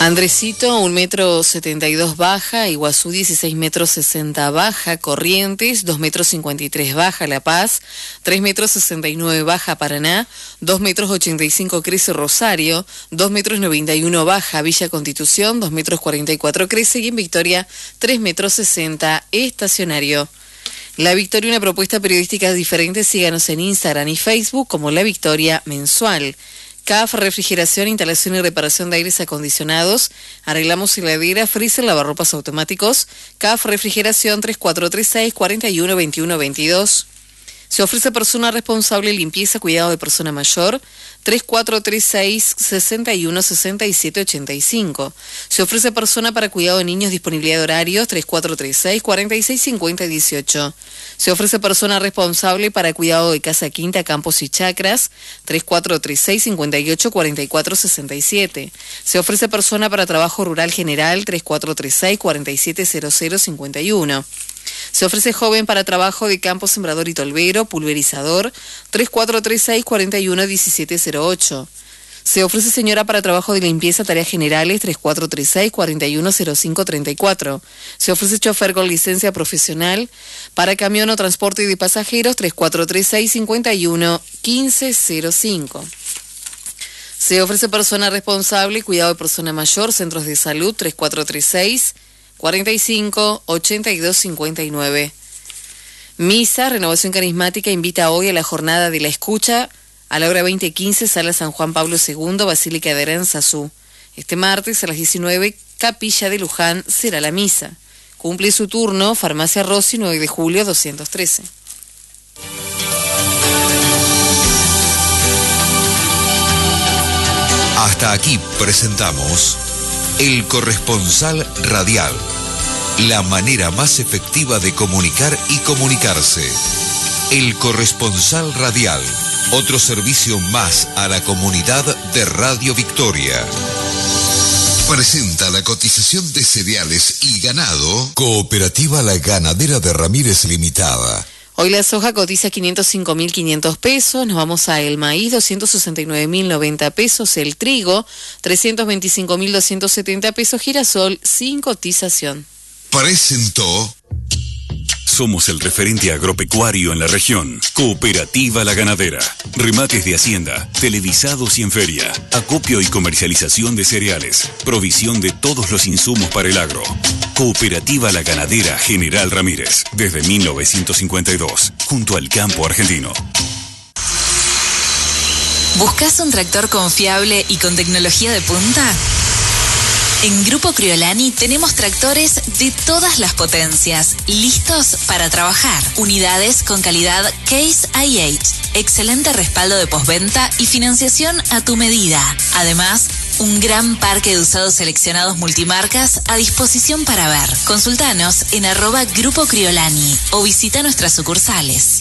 Andresito, 1,72 m baja, Iguazú 16,60 m baja, Corrientes 2,53 m baja, La Paz 3,69 m baja, Paraná 2,85 m crece Rosario, 2,91 m baja, Villa Constitución 2,44 m crece y en Victoria 3,60 m estacionario. La Victoria, una propuesta periodística diferente. Síganos en Instagram y Facebook como La Victoria Mensual. CAF Refrigeración, instalación y reparación de aires acondicionados. Arreglamos heladera, freezer, lavarropas automáticos. CAF Refrigeración 3436-412122. Se ofrece persona responsable, limpieza, cuidado de persona mayor. 3436-616785. Se ofrece persona para cuidado de niños, disponibilidad de horarios. 3436-465018. Se ofrece persona responsable para cuidado de casa, quinta, campos y chacras. 3436-584467. Se ofrece persona para trabajo rural general. 3436-470051. Se ofrece joven para trabajo de campo, sembrador y tolvero, pulverizador. 3436-411708. Se ofrece señora para trabajo de limpieza, tareas generales. 3436-410534. Se ofrece chofer con licencia profesional para camión o transporte de pasajeros. 3436-511505. Se ofrece persona responsable, cuidado de persona mayor, centros de salud. 3436-45-8259. Misa, Renovación Carismática, invita hoy a la jornada de la escucha a la hora 20:15, Sala San Juan Pablo II, Basílica de Aranzazú. Este martes a las 19, Capilla de Luján, será la misa. Cumple su turno Farmacia Rossi, 9 de julio 213. Hasta aquí presentamos El Corresponsal Radial, la manera más efectiva de comunicar y comunicarse. El Corresponsal Radial, otro servicio más a la comunidad de Radio Victoria. Presenta la cotización de cereales y ganado. Cooperativa La Ganadera de Ramírez Limitada. Hoy la soja cotiza 505.500 pesos, nos vamos a el maíz 269.090 pesos, el trigo 325.270 pesos, girasol sin cotización. Presentó. Somos el referente agropecuario en la región. Cooperativa La Ganadera. Remates de hacienda, televisados y en feria. Acopio y comercialización de cereales. Provisión de todos los insumos para el agro. Cooperativa La Ganadera General Ramírez. Desde 1952. Junto al campo argentino. ¿Buscas un tractor confiable y con tecnología de punta? En Grupo Criolani tenemos tractores de todas las potencias, listos para trabajar. Unidades con calidad Case IH, excelente respaldo de postventa y financiación a tu medida. Además, un gran parque de usados seleccionados multimarcas a disposición para ver. Consultanos en @Grupo Criolani o visita nuestras sucursales.